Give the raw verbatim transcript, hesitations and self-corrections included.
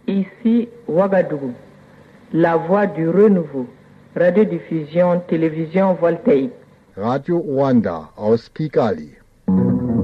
Ici Ouagadougou, la voix du renouveau, radiodiffusion, télévision voltaïque. Radio Rwanda aus Kigali.